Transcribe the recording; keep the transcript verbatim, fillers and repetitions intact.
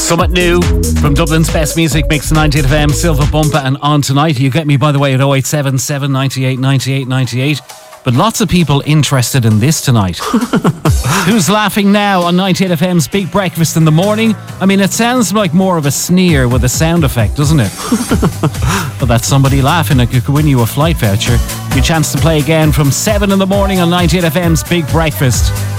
Somewhat new from Dublin's best music mix, ninety-eight F M, Silver Bumper and On Tonight. You get me, by the way, at oh eight seven seven, ninety-eight, ninety-eight, ninety-eight. But lots of people interested in this tonight. Who's laughing now on ninety-eight F M's Big Breakfast in the morning? I mean, it sounds like more of a sneer with a sound effect, doesn't it? But that's somebody laughing. It could win you a flight voucher. Your chance to play again from seven in the morning on ninety-eight F M's Big Breakfast.